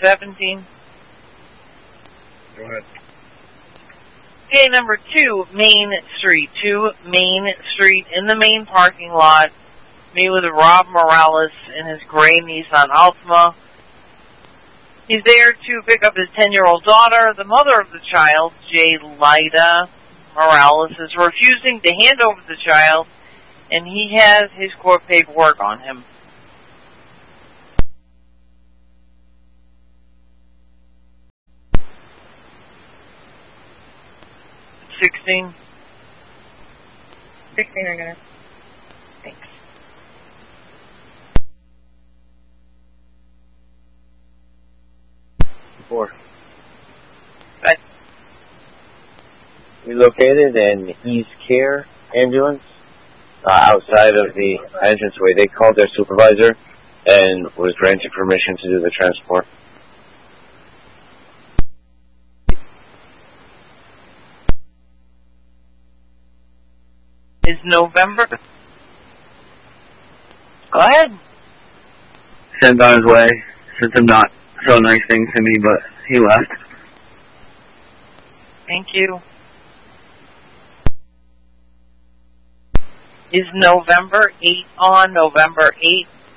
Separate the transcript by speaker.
Speaker 1: 17.
Speaker 2: Go ahead.
Speaker 1: Okay, number 2, Main Street. 2 Main Street in the main parking lot. Meet with Rob Morales in his gray Nissan Altima. He's there to pick up his 10-year-old daughter. The mother of the child, Jaylyda Morales, is refusing to hand over the child, and he has his court paperwork on him. 16.
Speaker 3: 16 are gonna.
Speaker 1: Thanks.
Speaker 4: Four.
Speaker 1: Right.
Speaker 4: We located an Ease Care ambulance outside of the entranceway. They called their supervisor and was granted permission to do the transport.
Speaker 1: Is November. Go ahead.
Speaker 5: Sent on his way. Sent him not so nice things to me, but he left.
Speaker 1: Thank you. Is November 8 on? November 8.